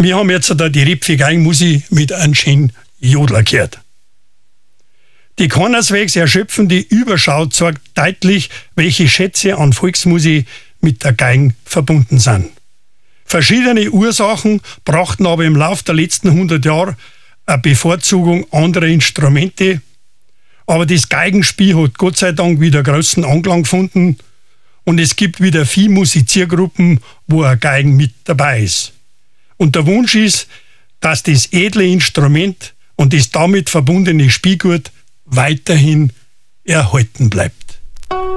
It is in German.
wir haben jetzt da die Ripfe Geigenmusik mit einem schönen Jodler gehört. Die keineswegs erschöpfende Überschau zeigt deutlich, welche Schätze an Volksmusik mit der Geigen verbunden sind. Verschiedene Ursachen brachten aber im Laufe der letzten 100 Jahre eine Bevorzugung anderer Instrumente. Aber das Geigenspiel hat Gott sei Dank wieder großen Anklang gefunden und es gibt wieder viele Musiziergruppen, wo eine Geigen mit dabei ist. Und der Wunsch ist, dass das edle Instrument und das damit verbundene Spielgut weiterhin erhalten bleibt.